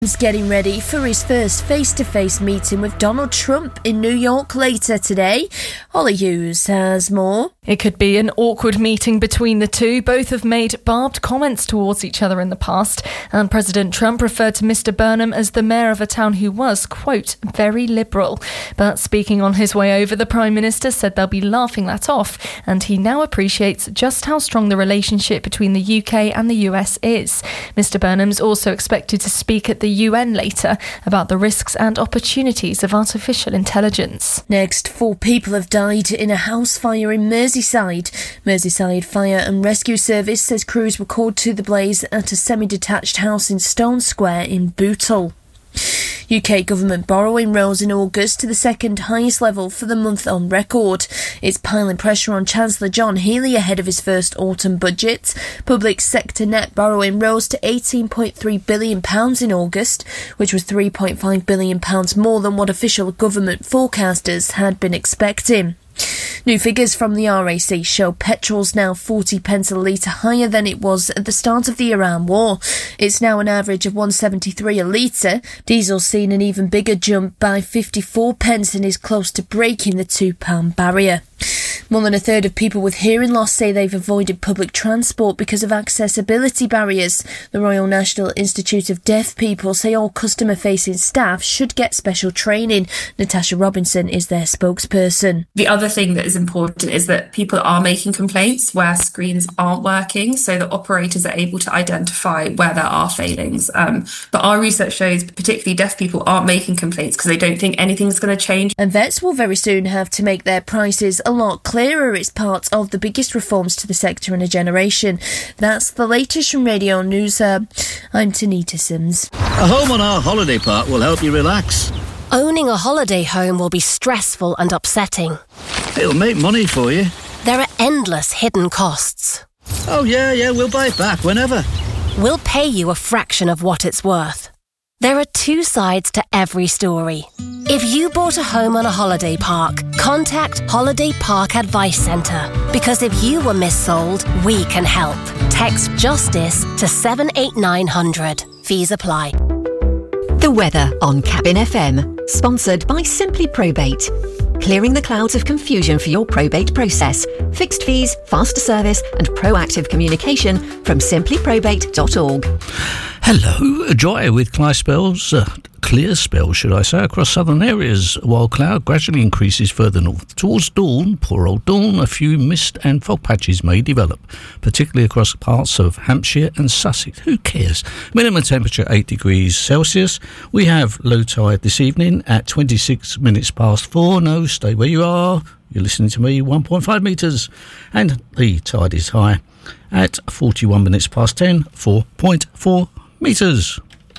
He's getting ready for his first face-to-face meeting with Donald Trump in New York later today. Holly Hughes has more. It could be an awkward meeting between the two. Both have made barbed comments towards each other in the past, and President Trump referred to Mr. Burnham as the mayor of a town who was, quote, very liberal. But speaking on his way over, the Prime Minister said they'll be laughing that off, and he now appreciates just how strong the relationship between the UK and the US is. Mr. Burnham's also expected to speak at the UN later about the risks and opportunities of artificial intelligence. Next, 4 people have died in a house fire in Merseyside. Merseyside Fire and Rescue Service says crews were called to the blaze at a semi-detached house in Stone Square in Bootle. UK government borrowing rose in August to the second highest level for the month on record. It's piling pressure on Chancellor John Healey ahead of his first autumn budget. Public sector net borrowing rose to £18.3 billion in August, which was £3.5 billion more than what official government forecasters had been expecting. New figures from the RAC show petrol's now 40p a litre higher than it was at the start of the Iran war. It's now an average of 173 a litre. Diesel's seen an even bigger jump by 54p and is close to breaking the £2 barrier. More than a third of people with hearing loss say they've avoided public transport because of accessibility barriers. The Royal National Institute of Deaf People say all customer-facing staff should get special training. Natasha Robinson is their spokesperson. The other thing that is important is that people are making complaints where screens aren't working, so that operators are able to identify where there are failings. But our research shows particularly deaf people aren't making complaints because they don't think anything's going to change. And vets will very soon have to make their prices a lot clearer. It's part of the biggest reforms to the sector in a generation. That's the latest from Radio News Hub. I'm Tanita Sims. A home on our holiday park will help you relax. Owning a holiday home will be stressful and upsetting. It'll make money for you. There are endless hidden costs. Oh yeah, we'll buy it back whenever. We'll pay you a fraction of what it's worth. There are 2 sides to every story. If you bought a home on a holiday park, contact Holiday Park Advice Centre. Because if you were missold, we can help. Text JUSTICE to 78900. Fees apply. The weather on Cabin FM, sponsored by Simply Probate. Clearing the clouds of confusion for your probate process. Fixed fees, faster service and proactive communication from simplyprobate.org. Hello, dry with clear spells, should I say, across southern areas, while cloud gradually increases further north. Towards dawn, poor old dawn, a few mist and fog patches may develop, particularly across parts of Hampshire and Sussex. Who cares? Minimum temperature 8 degrees Celsius. We have low tide this evening at 26 minutes past 4. No, stay where you are. You're listening to me, 1.5 metres. And the tide is high at 41 minutes past 10, 4.4 metres.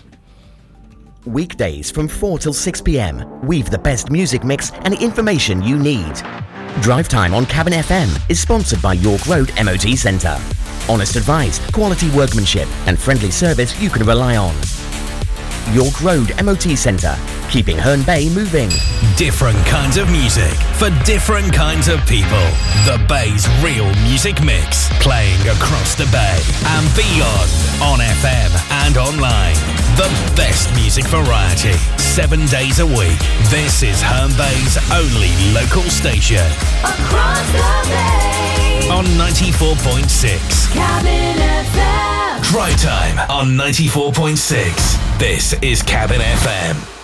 Weekdays from 4 till 6 p.m. We've the best music mix and information you need. Drive Time on Cabin FM is sponsored by York Road MOT Centre. Honest advice, quality workmanship and friendly service you can rely on. York Road MOT Centre, keeping Herne Bay moving. Different kinds of music for different kinds of people. The Bay's real music mix, playing across the Bay and beyond on FM and online. The best music variety, 7 days a week. This is Herne Bay's only local station. Across the Bay on 94.6. Cabin FM. Drive Time on 94.6. This is Cabin FM.